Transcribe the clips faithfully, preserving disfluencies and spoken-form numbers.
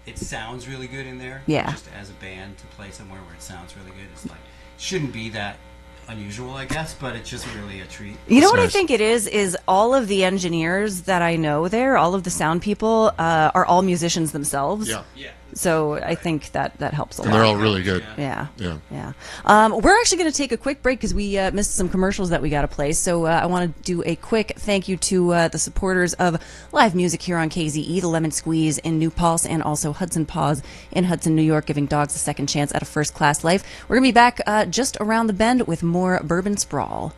it sounds really good in there. Yeah. Just as a band to play somewhere where it sounds really good, it's like shouldn't be that unusual, I guess, but it's just really a treat. You know That's what I nice. think it is? Is all of the engineers that I know there, all of the sound people, uh, are all musicians themselves. Yeah. Yeah. So I think that that helps a And lot. they're all really good. Yeah. Yeah. Yeah. Um, we're actually going to take a quick break because we uh, missed some commercials that we got to play. So uh, I want to do a quick thank you to uh, the supporters of live music here on K Z E, the Lemon Squeeze in New Paltz, and also Hudson Paws in Hudson, New York, giving dogs a second chance at a first-class life. We're going to be back uh, just around the bend with more Bourbon Sprawl.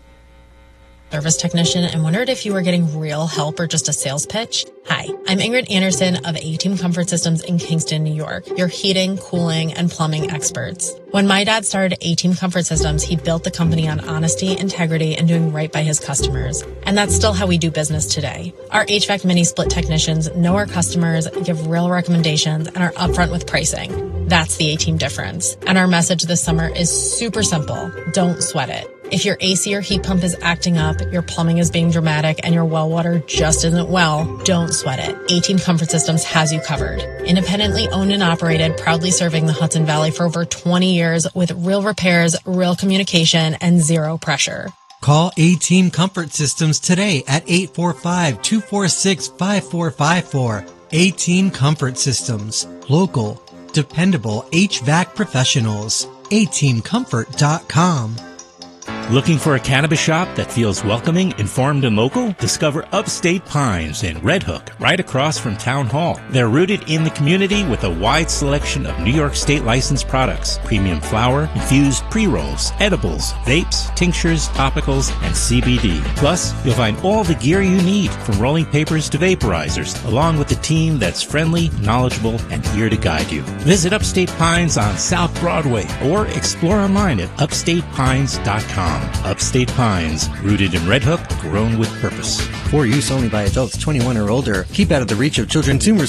Service technician and wondered if you were getting real help or just a sales pitch? Hi, I'm Ingrid Anderson of A-Team Comfort Systems in Kingston, New York, your heating, cooling, and plumbing experts. When my dad started A-Team Comfort Systems, he built the company on honesty, integrity, and doing right by his customers. And that's still how we do business today. Our H V A C mini split technicians know our customers, give real recommendations, and are upfront with pricing. That's the A-Team difference. And our message this summer is super simple. Don't sweat it. If your A C or heat pump is acting up, your plumbing is being dramatic, and your well water just isn't well, don't sweat it. A-Team Comfort Systems has you covered. Independently owned and operated, proudly serving the Hudson Valley for over twenty years with real repairs, real communication, and zero pressure. Call A-Team Comfort Systems today at eight four five, two four six, five four five four. A-Team Comfort Systems. Local, dependable H V A C professionals. A team comfort dot com. Looking for a cannabis shop that feels welcoming, informed, and local? Discover Upstate Pines in Red Hook, right across from Town Hall. They're rooted in the community with a wide selection of New York State licensed products, premium flower, infused pre-rolls, edibles, vapes, tinctures, topicals, and C B D. Plus, you'll find all the gear you need, from rolling papers to vaporizers, along with a team that's friendly, knowledgeable, and here to guide you. Visit Upstate Pines on South Broadway or explore online at upstate pines dot com. Upstate Pines, rooted in Red Hook, grown with purpose. For use only by adults twenty-one or older. Keep out of the reach of children. Consumers